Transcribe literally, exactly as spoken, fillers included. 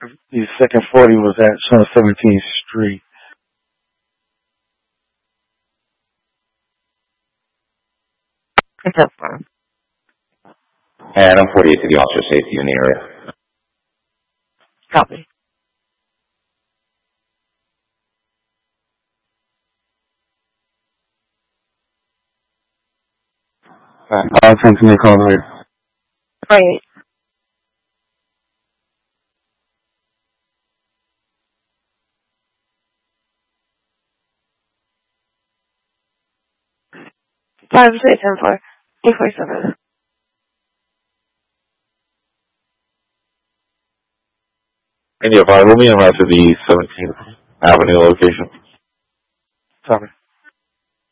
The second forty was at showing seventeenth Street. That's fine. And I'm forty-eight to the officer safety in the area. Copy. Alright, I'll send to me a call later. Right. Five six ten four eight four seven. And yeah, follow me around to the seventeenth Avenue location. Sorry.